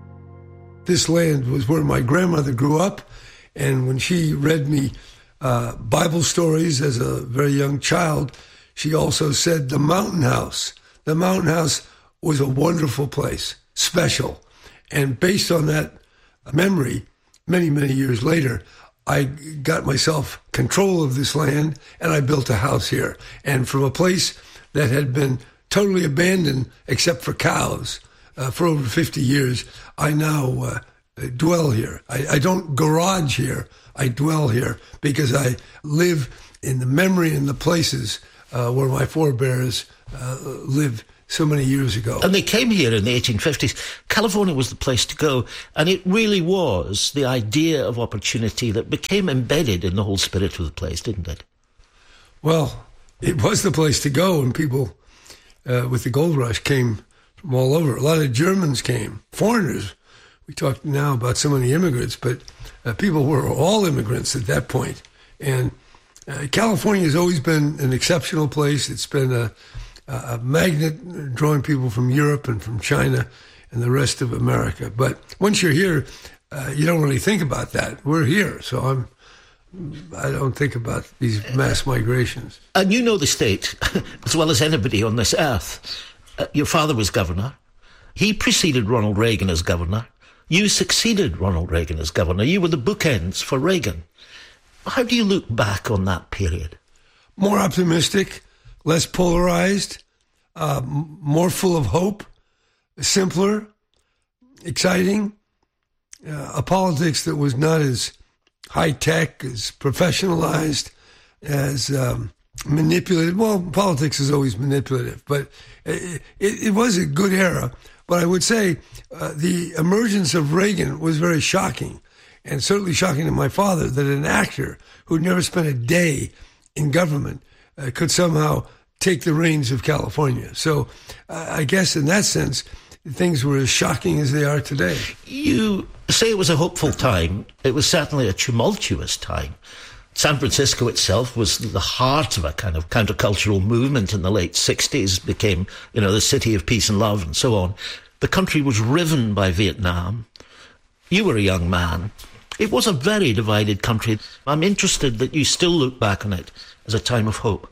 This land was where my grandmother grew up, and when she read me uh, Bible stories as a very young child, she also said the Mountain House. The Mountain House was a wonderful place, special. And based on that memory, many, many years later, I got myself control of this land, and I built a house here. And from a place that had been totally abandoned except for cows uh, for over fifty years, I now uh, dwell here. I, I don't garage here. I dwell here because I live in the memory and the places uh, where my forebears uh, lived so many years ago. And they came here in the eighteen fifties. California was the place to go, and it really was the idea of opportunity that became embedded in the whole spirit of the place, didn't it? Well, it was the place to go, and people uh, with the gold rush came from all over. A lot of Germans came, foreigners. We talked now about so many immigrants, but uh, people were all immigrants at that point. And uh, California has always been an exceptional place. It's been a a magnet drawing people from Europe and from China and the rest of America. But once you're here, uh, you don't really think about that. We're here, so I'm, I don't think about these mass migrations. And you know the state as well as anybody on this earth. Uh, your father was governor. He preceded Ronald Reagan as governor. You succeeded Ronald Reagan as governor. You were the bookends for Reagan. How do you look back on that period? More optimistic, less polarized, uh, more full of hope, simpler, exciting, uh, a politics that was not as high-tech, as professionalized, as um, manipulative. Well, politics is always manipulative, but it, it, it was a good era. But I would say uh, the emergence of Reagan was very shocking, and certainly shocking to my father, that an actor who'd never spent a day in government uh, could somehow take the reins of California. So uh, I guess in that sense, things were as shocking as they are today. You say it was a hopeful time. It was certainly a tumultuous time. San Francisco itself was the heart of a kind of countercultural movement in the late sixties, became, you know, the city of peace and love and so on. The country was riven by Vietnam. You were a young man. It was a very divided country. I'm interested that you still look back on it as a time of hope.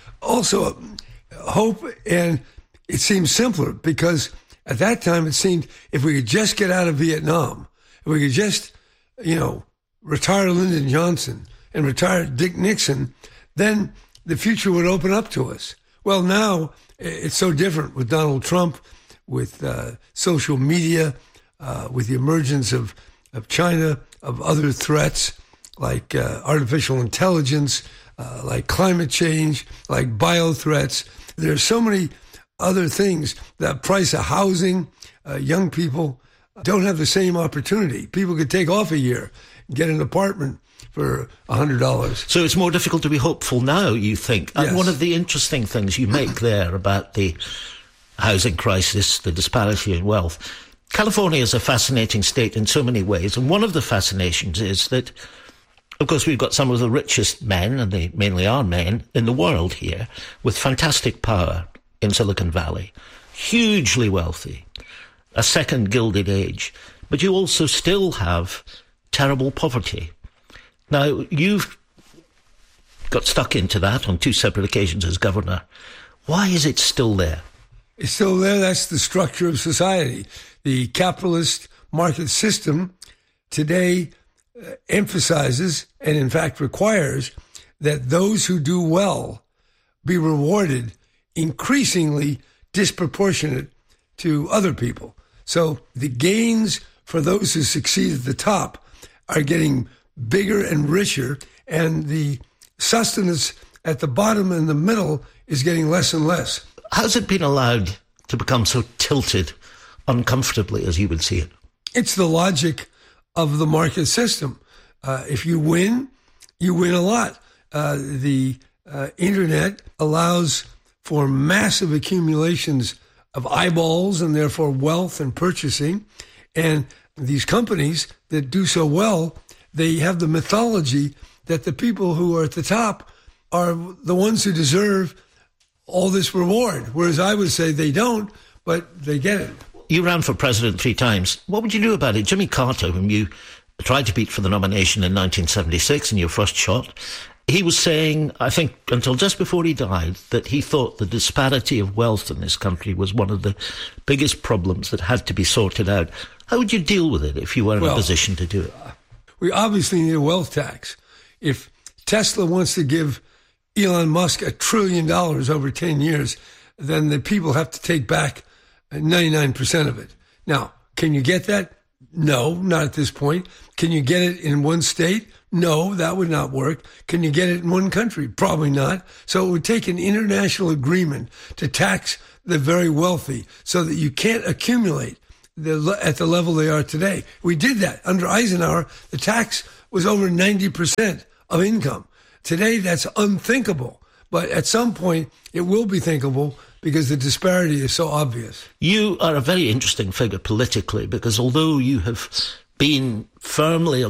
Also, hope, and it seems simpler because at that time it seemed if we could just get out of Vietnam, if we could just, you know, retire Lyndon Johnson and retire Dick Nixon, then the future would open up to us. Well, now it's so different with Donald Trump, with uh, social media, uh, with the emergence of, of China, of other threats like uh, artificial intelligence, uh, like climate change, like bio threats. There's so many other things. The price of housing, uh, young people don't have the same opportunity. People could take off a year, get an apartment for one hundred dollars. So it's more difficult to be hopeful now, you think? Yes. And one of the interesting things you make there about the housing crisis, the disparity in wealth, California is a fascinating state in so many ways, and one of the fascinations is that, of course, we've got some of the richest men, and they mainly are men, in the world here, with fantastic power in Silicon Valley, hugely wealthy, a second Gilded Age, but you also still have terrible poverty. Now, you've got stuck into that on two separate occasions as governor. Why is it still there? It's still there. That's the structure of society. The capitalist market system today uh, emphasizes and, in fact, requires that those who do well be rewarded increasingly disproportionate to other people. So the gains for those who succeed at the top are getting bigger and richer, and the sustenance at the bottom and the middle is getting less and less. How's it been allowed to become so tilted uncomfortably, as you would see it? It's the logic of the market system. Uh, if you win, you win a lot. Uh, the uh, internet allows for massive accumulations of eyeballs and therefore wealth and purchasing. And these companies that do so well, they have the mythology that the people who are at the top are the ones who deserve all this reward, whereas I would say they don't, but they get it. You ran for president three times. What would you do about it? Jimmy Carter, whom you tried to beat for the nomination in nineteen seventy-six in your first shot, he was saying, I think, until just before he died, that he thought the disparity of wealth in this country was one of the biggest problems that had to be sorted out. How would you deal with it if you were in well, a position to do it? We obviously need a wealth tax. If Tesla wants to give Elon Musk a trillion dollars over ten years, then the people have to take back ninety-nine percent of it. Now, can you get that? No, not at this point. Can you get it in one state? No, that would not work. Can you get it in one country? Probably not. So it would take an international agreement to tax the very wealthy so that you can't accumulate the, at the level they are today. We did that. Under Eisenhower, the tax was over ninety percent of income. Today, that's unthinkable. But at some point, it will be thinkable because the disparity is so obvious. You are a very interesting figure politically because although you have been firmly on